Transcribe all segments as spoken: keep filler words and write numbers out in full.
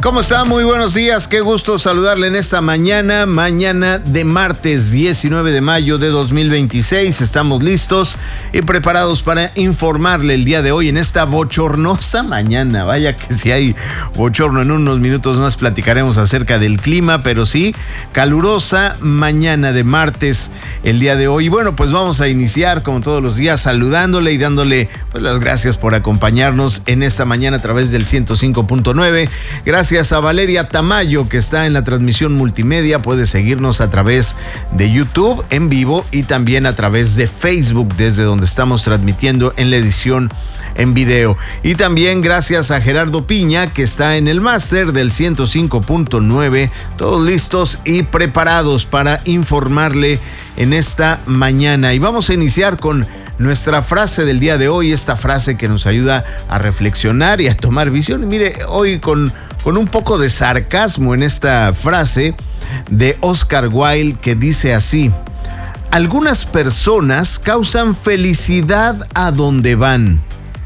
¿Cómo está? Muy buenos días, qué gusto saludarle en esta mañana, mañana de martes diecinueve de mayo de dos mil veintiséis. Estamos listos y preparados para informarle el día de hoy en esta bochornosa mañana. Vaya que si hay bochorno, en unos minutos más platicaremos acerca del clima, pero sí, calurosa mañana de martes el día de hoy. Y bueno, pues vamos a iniciar como todos los días saludándole y dándole pues las gracias por acompañarnos en esta mañana a través del ciento cinco punto nueve. Gracias a Valeria Tamayo, que está en la transmisión multimedia. Puede seguirnos a través de YouTube en vivo y también a través de Facebook, desde donde estamos transmitiendo en la edición en video. Y también gracias a Gerardo Piña, que está en el máster del ciento cinco punto nueve. Todos listos y preparados para informarle en esta mañana. Y vamos a iniciar con nuestra frase del día de hoy, esta frase que nos ayuda a reflexionar y a tomar visión. Y mire, hoy con, con un poco de sarcasmo en esta frase de Oscar Wilde, que dice así: algunas personas causan felicidad a donde van,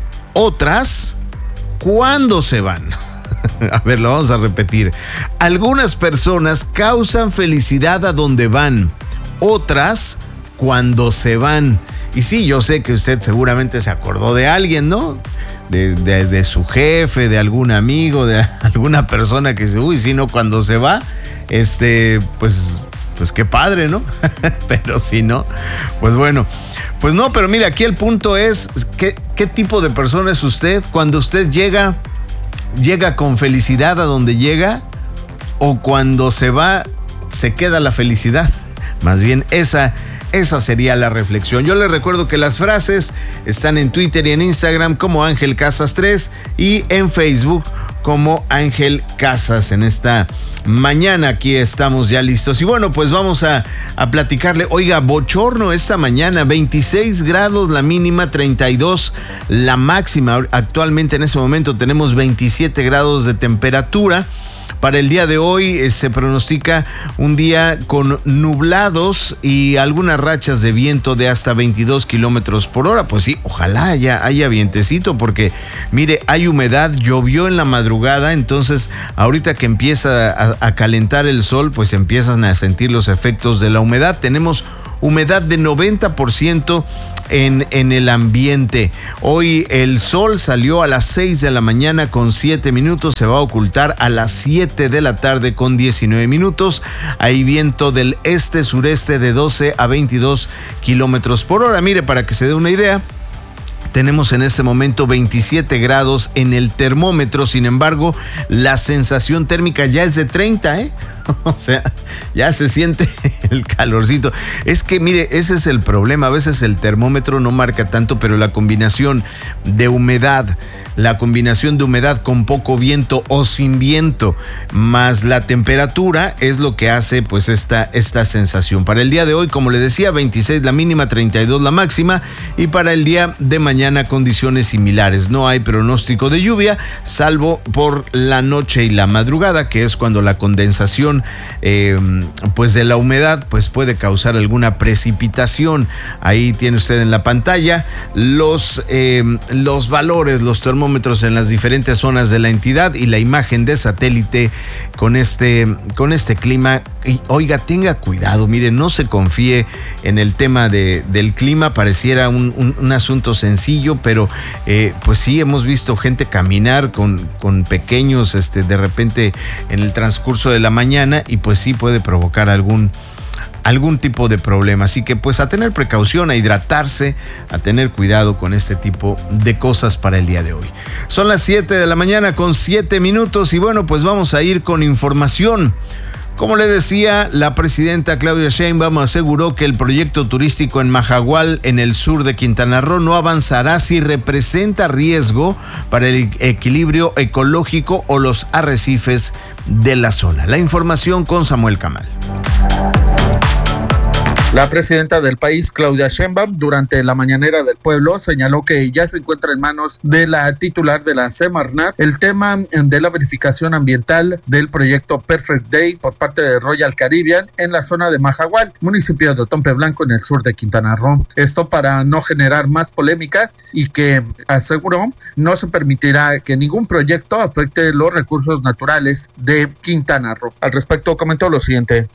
otras cuando se van. A ver, lo vamos a repetir. Algunas personas causan felicidad a donde van, otras cuando se van. Y sí, yo sé que usted seguramente se acordó de alguien, ¿no? De, de, de su jefe, de algún amigo, de alguna persona que dice, uy, si no, cuando se va, este, pues, pues qué padre, ¿no? Pero si no, pues bueno, pues no, pero mira, aquí el punto es, ¿qué, qué tipo de persona es usted? Cuando usted llega, llega con felicidad a donde llega, o cuando se va, se queda la felicidad. Más bien, esa Esa sería la reflexión. Yo les recuerdo que las frases están en Twitter y en Instagram como Ángel Casas tres y en Facebook como Ángel Casas. En esta mañana aquí estamos ya listos. Y bueno, pues vamos a, a platicarle. Oiga, bochorno esta mañana, veintiséis grados la mínima, treinta y dos la máxima. Actualmente en ese momento tenemos veintisiete grados de temperatura. Para el día de hoy eh, se pronostica un día con nublados y algunas rachas de viento de hasta veintidós kilómetros por hora. Pues sí, ojalá haya, haya vientecito, porque mire, hay humedad, llovió en la madrugada, entonces ahorita que empieza a, a calentar el sol, pues empiezan a sentir los efectos de la humedad. Tenemos humedad de noventa por ciento en, en el ambiente. Hoy el sol salió a las seis de la mañana con siete minutos, se va a ocultar a las siete de la tarde con diecinueve minutos. Hay viento del este-sureste de doce a veintidós kilómetros por hora. Mire, para que se dé una idea, tenemos en este momento veintisiete grados en el termómetro, sin embargo, la sensación térmica ya es de treinta, ¿eh? O sea, ya se siente el calorcito. Es que, mire, ese es el problema. A veces el termómetro no marca tanto, pero la combinación de humedad, la combinación de humedad con poco viento o sin viento, más la temperatura, es lo que hace pues esta, esta sensación. Para el día de hoy, como le decía, veintiséis la mínima, treinta y dos la máxima, y para el día de mañana condiciones similares. No hay pronóstico de lluvia, salvo por la noche y la madrugada, que es cuando la condensación eh, pues de la humedad pues puede causar alguna precipitación. Ahí tiene usted en la pantalla los, eh, los valores, los termómetros en las diferentes zonas de la entidad y la imagen de satélite con este, con este clima. Y, oiga, tenga cuidado, mire, no se confíe en el tema de, del clima. Pareciera un, un, un asunto sencillo, pero eh, pues sí, hemos visto gente caminar con, con pequeños este, de repente en el transcurso de la mañana, y pues sí puede provocar algún algún tipo de problema. Así que pues a tener precaución, a hidratarse, a tener cuidado con este tipo de cosas para el día de hoy. Son las siete de la mañana con siete minutos y bueno, pues vamos a ir con información. Como le decía, la presidenta Claudia Sheinbaum aseguró que el proyecto turístico en Majagual, en el sur de Quintana Roo, no avanzará si representa riesgo para el equilibrio ecológico o los arrecifes de la zona. La información con Samuel Camal. La presidenta del país, Claudia Sheinbaum, durante la mañanera del pueblo, señaló que ya se encuentra en manos de la titular de la Semarnat el tema de la verificación ambiental del proyecto Perfect Day por parte de Royal Caribbean en la zona de Majahual, municipio de Otompe Blanco, en el sur de Quintana Roo. Esto para no generar más polémica y que, aseguró, no se permitirá que ningún proyecto afecte los recursos naturales de Quintana Roo. Al respecto, comentó lo siguiente.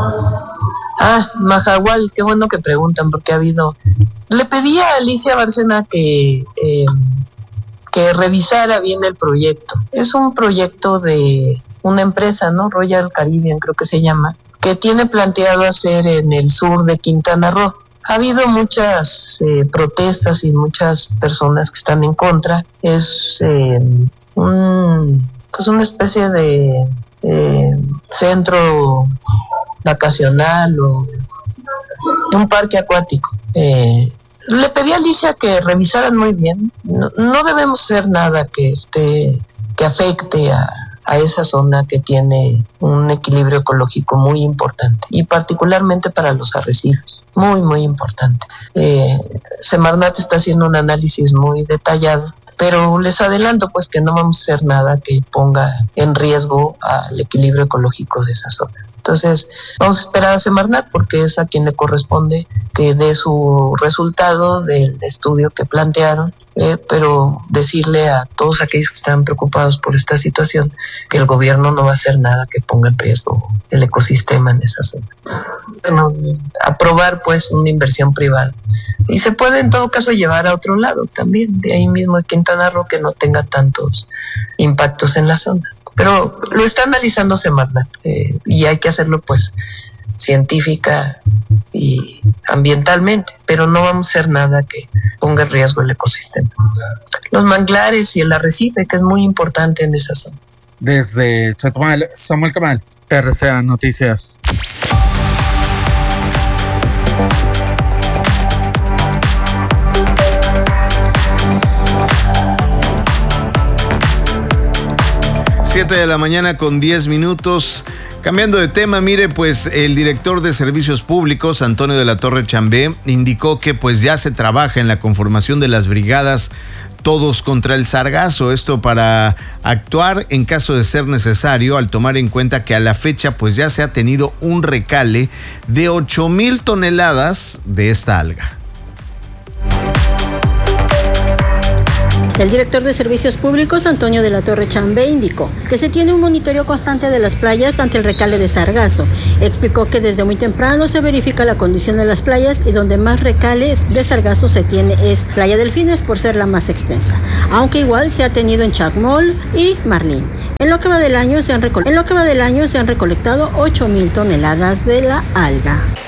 Ah, Majahual, qué bueno que preguntan, porque ha habido... Le pedí a Alicia Bárcena que, eh, que revisara bien el proyecto. Es un proyecto de una empresa, ¿no? Royal Caribbean, creo que se llama, que tiene planteado hacer en el sur de Quintana Roo. Ha habido muchas eh, protestas y muchas personas que están en contra. Es eh, un, pues una especie de eh, centro vacacional o un parque acuático. Eh, le pedí a Alicia que revisaran muy bien. No, no debemos hacer nada que esté, que afecte a, a esa zona que tiene un equilibrio ecológico muy importante y particularmente para los arrecifes, muy muy importante. Eh, Semarnat está haciendo un análisis muy detallado, pero les adelanto pues que no vamos a hacer nada que ponga en riesgo al equilibrio ecológico de esa zona. Entonces, vamos a esperar a Semarnat porque es a quien le corresponde que dé su resultado del estudio que plantearon, eh, pero decirle a todos aquellos que están preocupados por esta situación que el gobierno no va a hacer nada que ponga en riesgo el ecosistema en esa zona. Bueno, aprobar pues una inversión privada. Y se puede en todo caso llevar a otro lado también, de ahí mismo de Quintana Roo, que no tenga tantos impactos en la zona. Pero lo está analizando Semarnat eh, y hay que hacerlo pues científica y ambientalmente, pero no vamos a hacer nada que ponga en riesgo el ecosistema. Los manglares y el arrecife, que es muy importante en esa zona. Desde Chetumal, Samuel Camal, R C A Noticias. siete de la mañana con diez minutos. Cambiando de tema, mire, pues el director de Servicios Públicos, Antonio de la Torre Chambé, indicó que pues ya se trabaja en la conformación de las brigadas Todos contra el Sargazo, esto para actuar en caso de ser necesario, al tomar en cuenta que a la fecha pues ya se ha tenido un recale de ocho mil toneladas de esta alga. El director de Servicios Públicos, Antonio de la Torre Chambé, indicó que se tiene un monitoreo constante de las playas ante el recale de sargazo. Explicó que desde muy temprano se verifica la condición de las playas y donde más recales de sargazo se tiene es Playa Delfines por ser la más extensa, aunque igual se ha tenido en Chacmol y Marlín. En lo que va del año se han, recole- en lo que va del año se han recolectado ocho mil toneladas de la alga.